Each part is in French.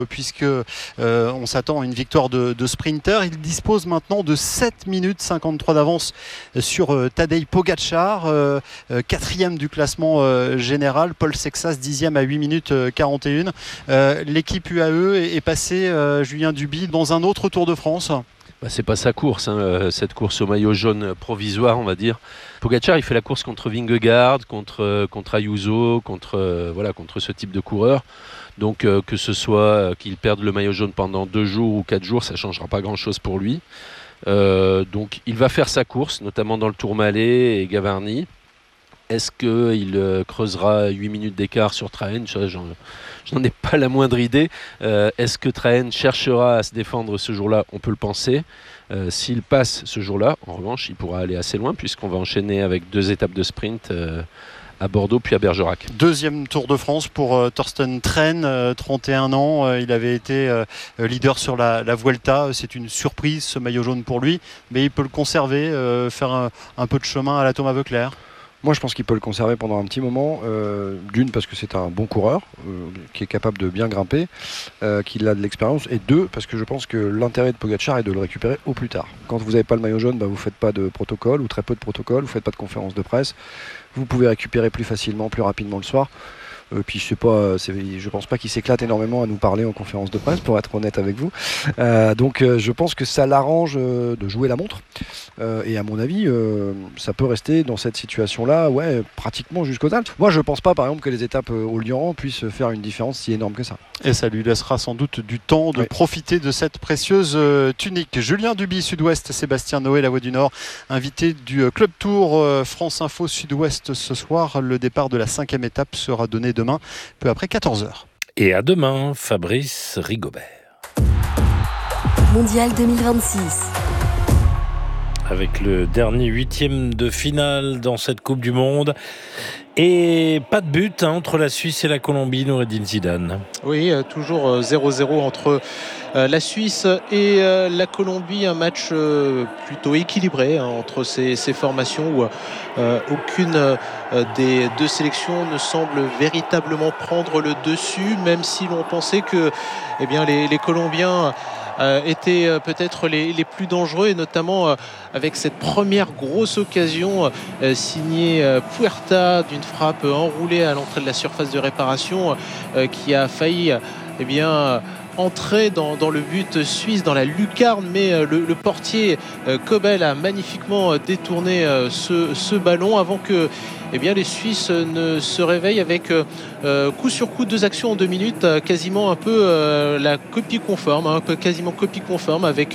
puisque on s'attend à une victoire de sprinter. Il dispose maintenant de 7 minutes 53 d'avance sur Tadej Pogačar, quatrième du classement général. Paul Sexas, 10e à 8 minutes 41. L'équipe UAE est passée, Julien Duby, dans un autre Tour de France. C'est pas sa course, cette course au maillot jaune provisoire, on va dire. Pogačar, il fait la course contre Vingegaard, contre Ayuso, contre ce type de coureur. Donc que ce soit qu'il perde le maillot jaune pendant 2 jours ou 4 jours, ça ne changera pas grand-chose pour lui. Donc il va faire sa course, notamment dans le Tourmalet et Gavarnie. Est-ce qu'il creusera 8 minutes d'écart sur Trahen ? J'en ai pas la moindre idée. Est-ce que Trahen cherchera à se défendre ce jour-là ? On peut le penser. S'il passe ce jour-là, en revanche, il pourra aller assez loin puisqu'on va enchaîner avec 2 étapes de sprint à Bordeaux puis à Bergerac. Deuxième Tour de France pour Thorsten Trahen, 31 ans. Il avait été leader sur la Vuelta. C'est une surprise ce maillot jaune pour lui, mais il peut le conserver, faire un peu de chemin à la Thomas Voeckler. Moi, je pense qu'il peut le conserver pendant un petit moment. D'une, parce que c'est un bon coureur qui est capable de bien grimper, qu'il a de l'expérience. Et 2, parce que je pense que l'intérêt de Pogačar est de le récupérer au plus tard. Quand vous n'avez pas le maillot jaune, vous ne faites pas de protocole ou très peu de protocole, vous ne faites pas de conférence de presse. Vous pouvez récupérer plus facilement, plus rapidement le soir. Puis je pense pas qu'il s'éclate énormément à nous parler en conférence de presse, pour être honnête avec vous. Donc je pense que ça l'arrange de jouer la montre. Et à mon avis, ça peut rester dans cette situation-là, pratiquement jusqu'au terme. Moi, je pense pas, par exemple, que les étapes au Lyon puissent faire une différence si énorme que ça. Et ça lui laissera sans doute du temps de profiter de cette précieuse tunique. Julien Duby, Sud-Ouest, Sébastien Noé, La Voix du Nord, invité du Club Tour France Info Sud-Ouest ce soir. Le départ de la 5e étape sera donné demain, peu après 14h. Et à demain, Fabrice Rigobert. Mondial 2026. Avec le dernier 8e de finale dans cette Coupe du Monde. Et pas de but entre la Suisse et la Colombie, Noureddine Zidane. Oui, toujours 0-0 entre la Suisse et la Colombie. Un match plutôt équilibré entre ces formations où aucune des 2 sélections ne semble véritablement prendre le dessus, même si l'on pensait que les Colombiens étaient peut-être les plus dangereux, et notamment avec cette première grosse occasion signée Puerta d'une frappe enroulée à l'entrée de la surface de réparation qui a failli entrer dans le but suisse, dans la lucarne, mais le portier Kobel a magnifiquement détourné ce ballon avant que les Suisses ne se réveillent avec coup sur coup 2 actions en 2 minutes, quasiment un peu la copie conforme, quasiment copie conforme, avec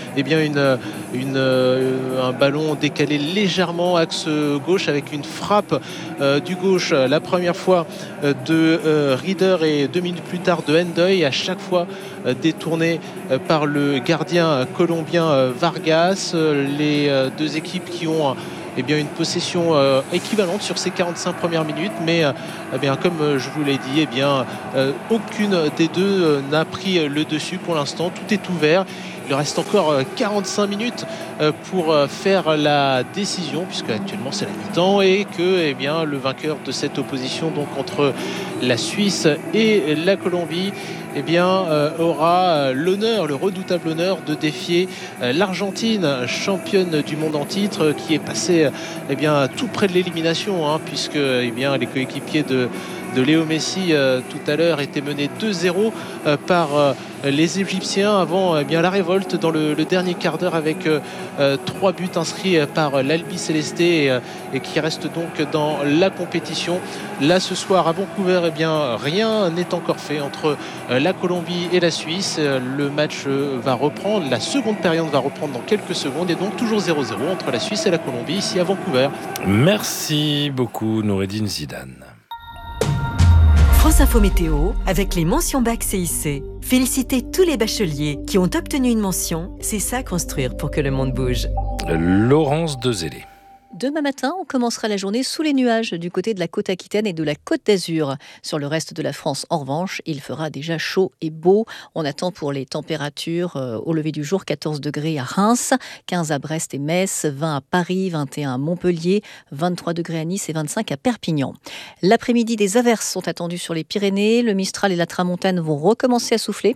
un ballon décalé légèrement axe gauche avec une frappe du gauche la première fois de Rieder et 2 minutes plus tard de Endoy, à chaque fois détourné par le gardien colombien Vargas. Les 2 équipes qui ont une possession équivalente sur ces 45 premières minutes, mais comme je vous l'ai dit, aucune des 2 n'a pris le dessus pour l'instant. Tout est ouvert. Il reste encore 45 minutes pour faire la décision, puisque actuellement c'est la mi-temps, et que le vainqueur de cette opposition, donc entre la Suisse et la Colombie, aura l'honneur, le redoutable honneur de défier l'Argentine, championne du monde en titre, qui est passée tout près de l'élimination, puisque les coéquipiers de Léo Messi tout à l'heure étaient menés 2-0 par les Égyptiens avant la révolte dans le dernier quart d'heure, avec 3 buts inscrits par l'Albi Céleste, et qui reste donc dans la compétition. Là ce soir à Vancouver, rien n'est encore fait entre la Colombie et la Suisse. Le match va reprendre, la seconde période va reprendre dans quelques secondes, et donc toujours 0-0 entre la Suisse et la Colombie ici à Vancouver. Merci beaucoup Noureddine Zidane. France Info Météo, avec les mentions bac CIC. Félicitez tous les bacheliers qui ont obtenu une mention. C'est ça, construire pour que le monde bouge. Laurence Dezellé. Demain matin, on commencera la journée sous les nuages du côté de la côte Aquitaine et de la côte d'Azur. Sur le reste de la France, en revanche, il fera déjà chaud et beau. On attend pour les températures au lever du jour 14 degrés à Reims, 15 à Brest et Metz, 20 à Paris, 21 à Montpellier, 23 degrés à Nice et 25 à Perpignan. L'après-midi, des averses sont attendues sur les Pyrénées. Le Mistral et la Tramontane vont recommencer à souffler